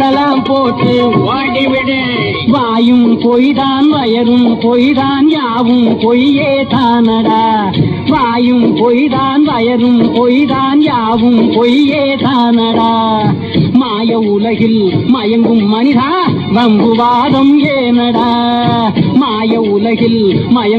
கணக்கெல்லாம் போட்டு ஓடிவிடு. வாயும் பொய்தான் வயரும் பொய்தான் யாவும் பொய்யே தானடா. வாயும் பொய்தான் வயரும் பொய்தான் யாவும் பொய்யே தானடா. மாய உலகில் மயங்கும் மனிதா வம்புவாதம் ஏனடா. மாய உலகில் மயங்கும்